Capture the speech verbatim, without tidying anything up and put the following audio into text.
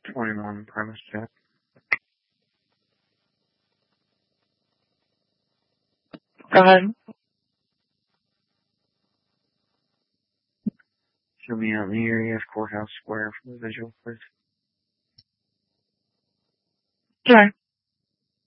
twenty-one premise check. Go ahead. Show me out in the area of Courthouse Square for the visual, please. Sure.